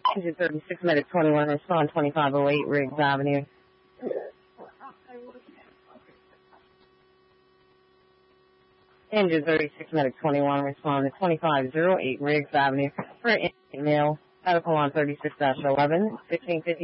Engine 36 Medic 21, respond 2508 Riggs Avenue. Engine 36 Medic 21, respond to 2508 Riggs Avenue for email, medical on 36-11, 1650.